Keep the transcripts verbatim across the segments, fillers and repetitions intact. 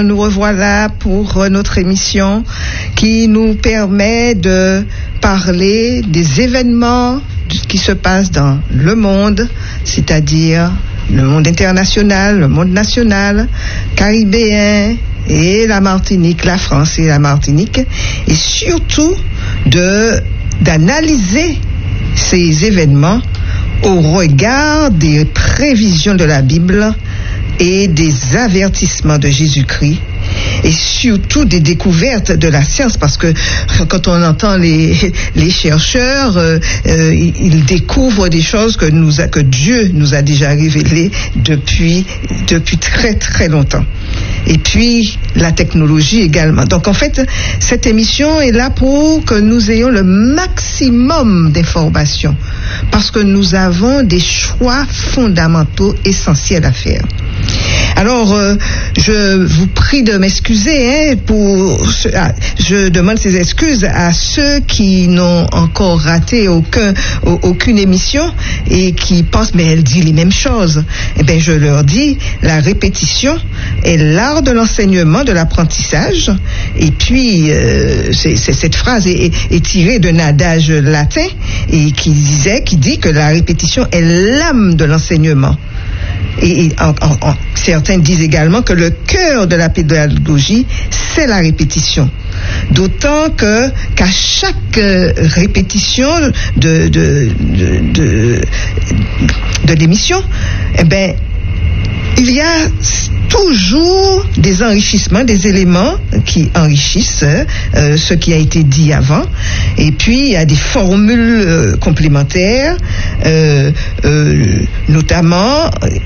Nous revoilà pour notre émission qui nous permet de parler des événements qui se passent dans le monde, c'est-à-dire le monde international, le monde national, caribéen et la Martinique, la France et la Martinique, et surtout de, d'analyser ces événements au regard des prévisions de la Bible et des avertissements de Jésus-Christ, et surtout des découvertes de la science, parce que quand on entend les, les chercheurs, euh, euh, ils découvrent des choses que, nous a, que Dieu nous a déjà révélées depuis, depuis très très longtemps. Et puis la technologie également. Donc en fait, cette émission est là pour que nous ayons le maximum d'informations, parce que nous avons des choix fondamentaux essentiels à faire. Alors, euh, je vous prie de m'excuser, hein, pour, ah, je demande ces excuses à ceux qui n'ont encore raté aucun, aucune émission et qui pensent, mais elle dit les mêmes choses. Eh bien, je leur dis, la répétition est l'art de l'enseignement, de l'apprentissage. Et puis, euh, c'est, c'est, cette phrase est, est, est tirée d'un adage latin et qui disait, qui dit que la répétition est l'âme de l'enseignement. Et, et en, en, en, certains disent également que le cœur de la pédagogie, c'est la répétition. D'autant que qu'à chaque euh, répétition de, de, de, de, de l'émission, eh ben, il y a toujours des enrichissements, des éléments qui enrichissent euh, ce qui a été dit avant. Et puis, il y a des formules euh, complémentaires, euh, euh, notamment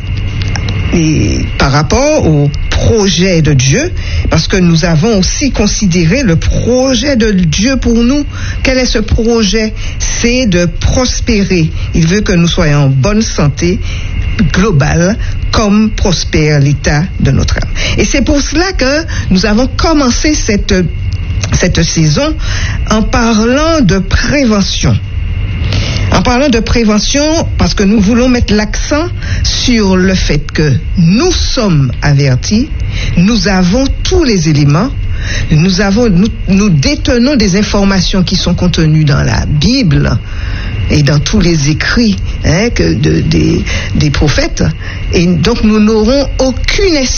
et par rapport au projet de Dieu, parce que nous avons aussi considéré le projet de Dieu pour nous. Quel est ce projet? C'est de prospérer. Il veut que nous soyons en bonne santé globale, comme prospère l'état de notre âme. Et c'est pour cela que nous avons commencé cette, cette saison en parlant de prévention. En parlant de prévention, parce que nous voulons mettre l'accent sur le fait que nous sommes avertis, nous avons tous les éléments, nous avons, nous, nous détenons des informations qui sont contenues dans la Bible et dans tous les écrits, hein, que de, des, des prophètes, et donc nous n'aurons aucune